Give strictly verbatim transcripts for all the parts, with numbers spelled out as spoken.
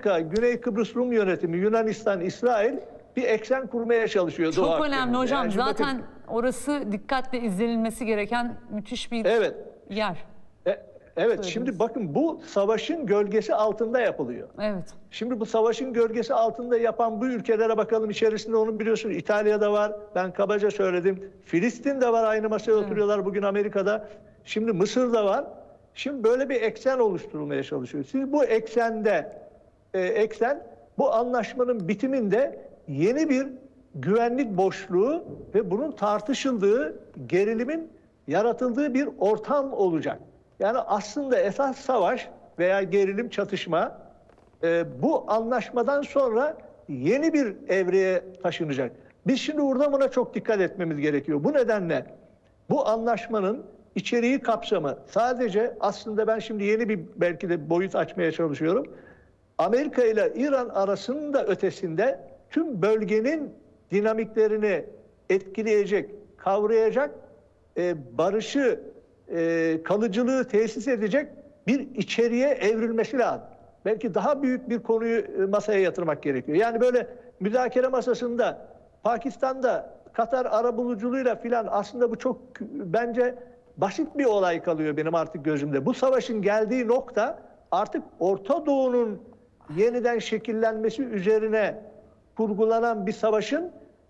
Amerika, Güney Kıbrıs Rum yönetimi, Yunanistan, İsrail bir eksen kurmaya çalışıyor. Çok Doğu önemli Akdeniz'de. hocam. Yani Zaten bakın, orası dikkatle izlenilmesi gereken müthiş bir evet. yer. E, evet. Söylediniz. Şimdi bakın bu savaşın gölgesi altında yapılıyor. Evet. Şimdi bu savaşın gölgesi altında yapan bu ülkelere bakalım. İçerisinde onu biliyorsunuz İtalya'da var. Ben kabaca söyledim. Filistin'de var, aynı masaya evet. oturuyorlar bugün Amerika'da. Şimdi Mısır'da var. Şimdi böyle bir eksen oluşturulmaya çalışıyor. Siz bu eksende e, eksen bu anlaşmanın bitiminde yeni bir güvenlik boşluğu ve bunun tartışıldığı, gerilimin yaratıldığı bir ortam olacak. Yani aslında esas savaş veya gerilim, çatışma e, bu anlaşmadan sonra yeni bir evreye taşınacak. Biz şimdi burada buna çok dikkat etmemiz gerekiyor. Bu nedenle bu anlaşmanın içeriği, kapsamı sadece aslında ben şimdi yeni bir belki de boyut açmaya çalışıyorum. Amerika ile İran arasının da ötesinde tüm bölgenin dinamiklerini etkileyecek, kavrayacak, e, barışı, e, kalıcılığı tesis edecek bir içeriğe evrilmesi lazım. Belki daha büyük bir konuyu masaya yatırmak gerekiyor. Yani böyle müzakere masasında Pakistan'da Katar arabuluculuğuyla filan aslında bu çok bence basit bir olay kalıyor benim artık gözümde. Bu savaşın geldiği nokta artık Orta Doğu'nun yeniden şekillenmesi üzerine kurgulanan bir savaşın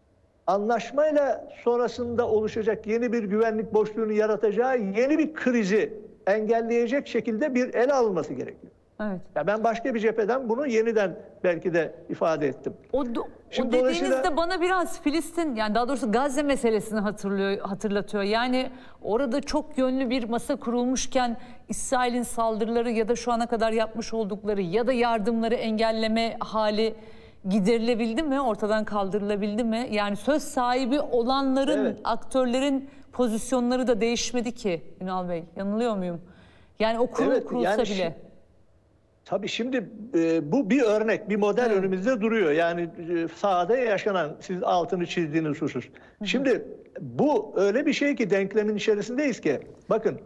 anlaşmayla sonrasında oluşacak yeni bir güvenlik boşluğunu yaratacağı yeni bir krizi engelleyecek şekilde bir ele alınması gerekiyor. Evet. Ya ben başka bir cepheden bunu yeniden belki de ifade ettim. O, o dediğinizde bana biraz Filistin, yani daha doğrusu Gazze meselesini hatırlıyor, hatırlatıyor. Yani orada çok yönlü bir masa kurulmuşken İsrail'in saldırıları ya da şu ana kadar yapmış oldukları ya da yardımları engelleme hali giderilebildi mi? Ortadan kaldırılabildi mi? Yani söz sahibi olanların, evet. aktörlerin pozisyonları da değişmedi ki Ünal Bey. Yanılıyor muyum? Yani o kurul evet, kurulsa yani bile. Tabii şimdi e, bu bir örnek, bir model evet. önümüzde duruyor. Yani e, sahada yaşanan, siz altını çizdiğiniz husus. Hı hı. Şimdi bu öyle bir şey ki denklemin içerisindeyiz ki. Bakın,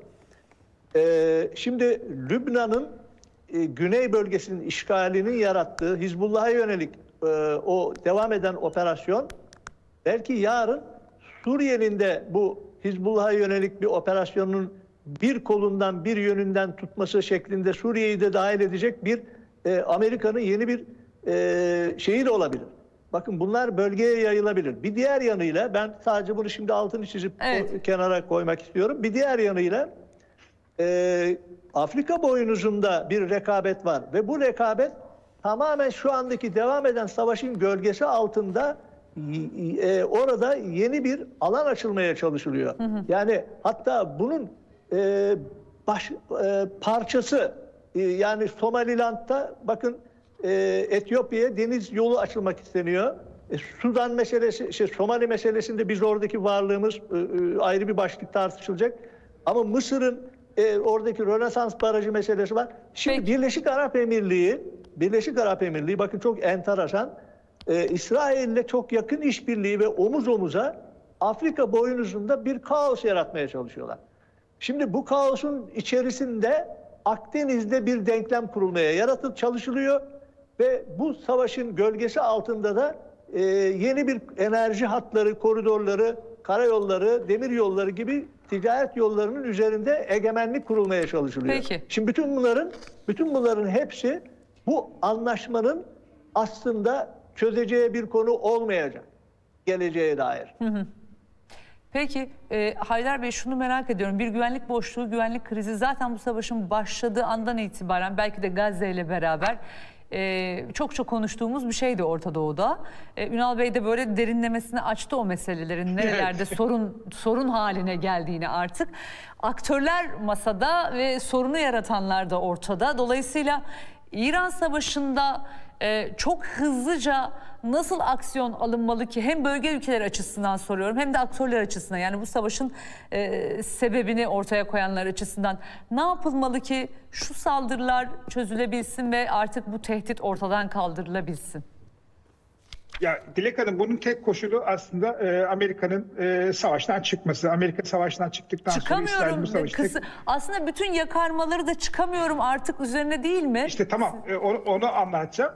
e, şimdi Lübnan'ın e, güney bölgesinin işgalinin yarattığı Hizbullah'a yönelik e, o devam eden operasyon, belki yarın Suriye'nin de bu Hizbullah'a yönelik bir operasyonun bir kolundan bir yönünden tutması şeklinde Suriye'yi de dahil edecek bir e, Amerika'nın yeni bir e, şeyi de olabilir. Bakın bunlar bölgeye yayılabilir. Bir diğer yanıyla ben sadece bunu şimdi altını çizip evet. kenara koymak istiyorum. Bir diğer yanıyla e, Afrika boynuzunda bir rekabet var ve bu rekabet tamamen şu andaki devam eden savaşın gölgesi altında e, orada yeni bir alan açılmaya çalışılıyor. Hı hı. Yani hatta bunun Ee, baş, e, parçası e, yani Somaliland'da bakın e, Etiyopya'ya deniz yolu açılmak isteniyor. E, Sudan meselesi, şey, Somali meselesinde biz oradaki varlığımız e, e, ayrı bir başlık tartışılacak. Ama Mısır'ın e, oradaki Rönesans Barajı meselesi var. Şimdi Peki. Birleşik Arap Emirliği, Birleşik Arap Emirliği bakın çok enteresan. E, İsrail'le çok yakın işbirliği ve omuz omuza Afrika boynuzunda bir kaos yaratmaya çalışıyorlar. Şimdi bu kaosun içerisinde Akdeniz'de bir denklem kurulmaya yaratılıp çalışılıyor ve bu savaşın gölgesi altında da e, yeni bir enerji hatları, koridorları, karayolları, demir yolları gibi ticaret yollarının üzerinde egemenlik kurulmaya çalışılıyor. Peki. Şimdi bütün bunların bütün bunların hepsi bu anlaşmanın aslında çözeceği bir konu olmayacak geleceğe dair. Hı hı. Peki e, Haydar Bey, şunu merak ediyorum. Bir güvenlik boşluğu, güvenlik krizi zaten bu savaşın başladığı andan itibaren belki de Gazze ile beraber e, çok çok konuştuğumuz bir şeydi Orta Doğu'da. E, Ünal Bey de böyle derinlemesine açtı o meselelerin nerelerde sorun sorun haline geldiğini artık. Aktörler masada ve sorunu yaratanlar da ortada. Dolayısıyla İran Savaşı'nda Ee, çok hızlıca nasıl aksiyon alınmalı ki, hem bölge ülkeler açısından soruyorum hem de aktörler açısından, yani bu savaşın e, sebebini ortaya koyanlar açısından ne yapılmalı ki şu saldırılar çözülebilsin ve artık bu tehdit ortadan kaldırılabilsin? Ya Dilek Hanım, bunun tek koşulu aslında e, Amerika'nın e, savaştan çıkması. Amerika savaştan çıktıktan sonra İsrail bu savaşı... Kısa, aslında bütün yakarmaları da çıkamıyorum artık üzerine değil mi? İşte tamam, e, onu, onu anlatacağım.